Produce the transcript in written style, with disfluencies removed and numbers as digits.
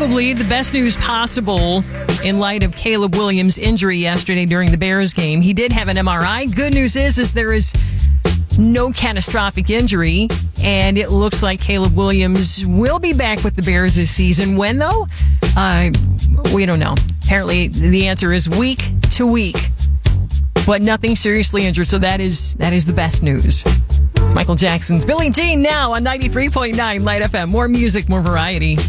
probably the best news possible in light of Caleb Williams' injury yesterday during the Bears game. He did have an MRI. Good news is there is no catastrophic injury, and it looks like Caleb Williams will be back with the Bears this season. When, though? We don't know. Apparently, the answer is week to week, but nothing seriously injured, so that is the best news. It's Michael Jackson's Billie Jean now on 93.9 Light FM. More music, more variety.